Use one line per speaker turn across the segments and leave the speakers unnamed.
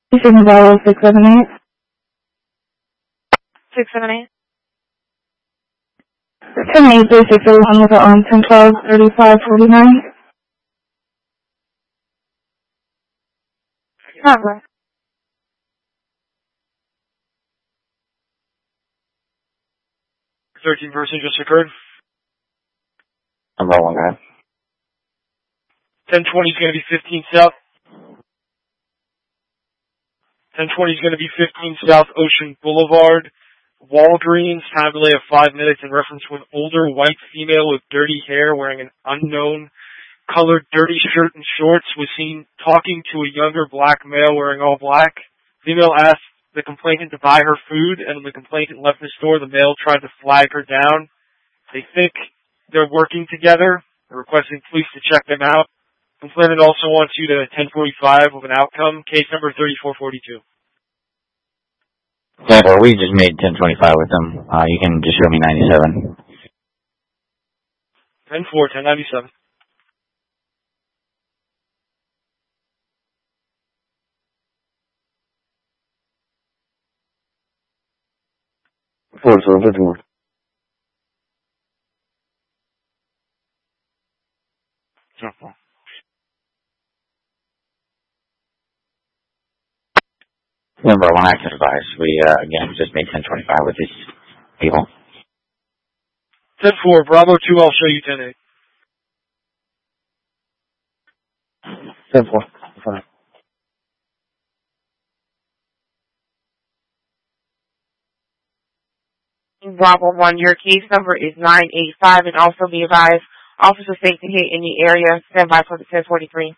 Isabella 678.
678.
10-8-3681 with the 10-12-35-49.
Cover.
person just occurred.
I'm rolling that.
1020 is going to be 15 South. 1020 is going to be 15 South Ocean Boulevard. Walgreens, time delay of 5 minutes in reference to an older white female with dirty hair wearing an unknown colored dirty shirt and shorts was seen talking to a younger black male wearing all black. Female asked the complainant to buy her food, and when the complainant left the store, the male tried to flag her down. They think they're working together. They're requesting police to check them out. Complainant also wants you to 1045 with an outcome. Case number 3442.
Yeah, well, we just made 1025 with them. You can just show me 97.
10-4, 1097.
Four, so 51. Remember, one active advice. We, again, just made 1025 with these people.
10-4, Bravo 2, I'll show you 10-8.
10-4. Fine.
Bravo 1, your case number is 985, and also be advised, officer safety hit in the area. Stand by for the 1043.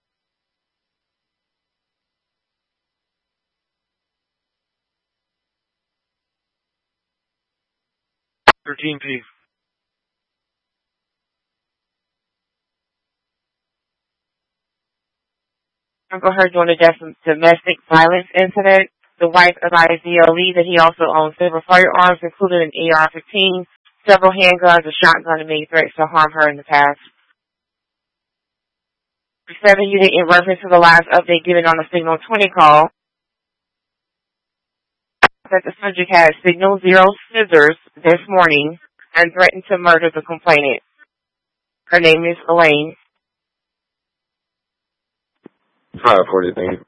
13P.
Uncle heard during a domestic violence incident. The wife advised DLE that he also owns several firearms, including an AR-15, several handguns, a shotgun, and made threats to harm her in the past. 7 unit in reference to the last update given on the Signal 20 call, that the subject had Signal 0 scissors this morning and threatened to murder the complainant. Her name is Elaine.
540, thank you.